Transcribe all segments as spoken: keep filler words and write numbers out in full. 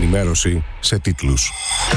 ενημέρωση σε τίτλους.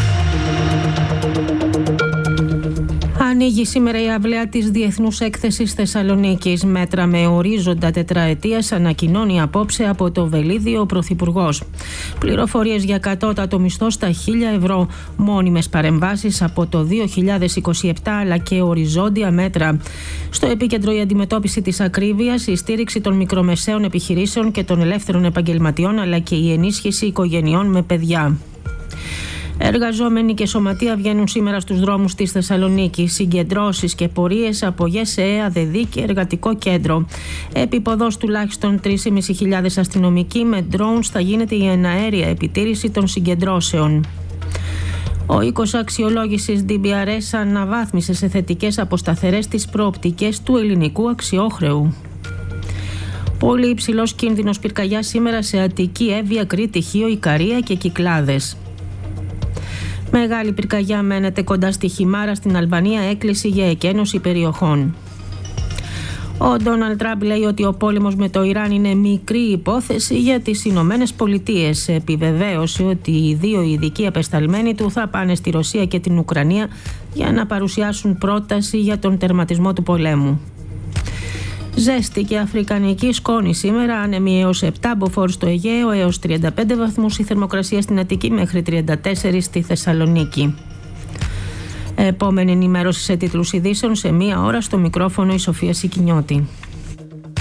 Ανοίγει σήμερα η αυλαία της Διεθνούς Έκθεσης Θεσσαλονίκης. Μέτρα με ορίζοντα τετραετίας ανακοινώνει απόψε από το Βελίδιο ο Πρωθυπουργός. Πληροφορίες για κατώτατο μισθό στα χίλια ευρώ, μόνιμες παρεμβάσεις από το δύο χιλιάδες είκοσι επτά αλλά και οριζόντια μέτρα. Στο επίκεντρο η αντιμετώπιση της ακρίβειας, η στήριξη των μικρομεσαίων επιχειρήσεων και των ελεύθερων επαγγελματιών αλλά και η ενίσχυση οικογενειών με παιδιά. Εργαζόμενοι και σωματεία βγαίνουν σήμερα στους δρόμους της Θεσσαλονίκης. Συγκεντρώσεις και πορείες από ΓΕΣΕ, ΑΔΕΔΗ και Εργατικό Κέντρο. Επίποδος τουλάχιστον τρεις χιλιάδες πεντακόσιοι αστυνομικοί με drones θα γίνεται η εναέρια επιτήρηση των συγκεντρώσεων. Ο οίκος αξιολόγησης ντι μπι αρ ες αναβάθμισε σε θετικές από σταθερές τις προοπτικές του ελληνικού αξιόχρεου. Πολύ υψηλός κίνδυνος πυρκαγιάς σήμερα σε Αττική, Εύβοια, Κρήτη, Χίο, Ικαρία και Κυκλάδες. Μεγάλη πυρκαγιά μένεται κοντά στη Χιμάρα στην Αλβανία, έκκληση για εκένωση περιοχών. Ο Ντόναλντ Τραμπ λέει ότι ο πόλεμος με το Ιράν είναι μικρή υπόθεση για τις Ηνωμένες Πολιτείες. Επιβεβαίωσε ότι οι δύο ειδικοί απεσταλμένοι του θα πάνε στη Ρωσία και την Ουκρανία για να παρουσιάσουν πρόταση για τον τερματισμό του πολέμου. Ζέστη και αφρικανική σκόνη σήμερα, άνεμοι έως επτά, μποφόρ στο Αιγαίο, έως τριάντα πέντε βαθμούς η θερμοκρασία στην Αττική, μέχρι τριάντα τέσσερα στη Θεσσαλονίκη. Επόμενη ενημέρωση σε τίτλους ειδήσεων σε μία ώρα, στο μικρόφωνο η Σοφία Σικινιώτη.